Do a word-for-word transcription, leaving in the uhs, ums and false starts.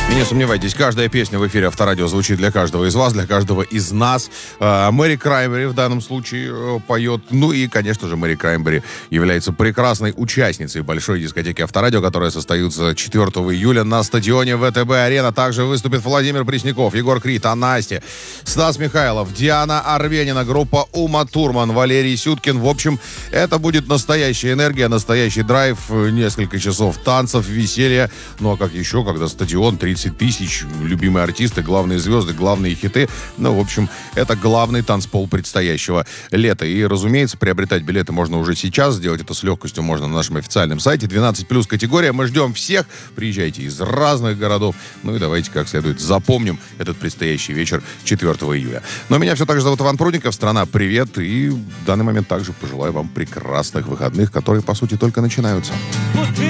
И не сомневайтесь, каждая песня в эфире Авторадио звучит для каждого из вас, для каждого из нас. Мэри Краймбери в данном случае поет. Ну и, конечно же, Мэри Краймбери является прекрасной участницей большой дискотеки Авторадио, которая состоится четвёртого июля на стадионе ВТБ-арена. Также выступит Владимир Пресняков, Егор Крид, Анастя, Стас Михайлов, Диана Арбенина, группа Ума Турман, Валерий Сюткин. В общем, это будет настоящая энергия, настоящий драйв, несколько часов танцев, веселья. Ну а как еще, когда стадион, тридцать тысяч, любимые артисты, главные звезды, главные хиты. Ну, в общем, это главный танцпол предстоящего лета. И, разумеется, приобретать билеты можно уже сейчас. Сделать это с легкостью можно на нашем официальном сайте. двенадцать плюс категория. Мы ждем всех. Приезжайте из разных городов. Ну и давайте как следует запомним этот предстоящий вечер четвёртого июля. Но меня все так же зовут Иван Прудников. Страна, привет. И в данный момент также пожелаю вам прекрасных выходных, которые, по сути, только начинаются.